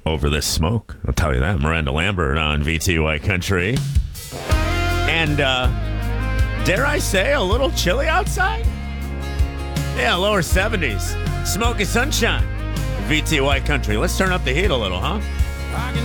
over this smoke. I'll tell you that. Miranda Lambert on VTY Country. And dare I say, a little chilly outside? Yeah, lower 70s. Smoky sunshine. VTY Country. Let's turn up the heat a little, huh?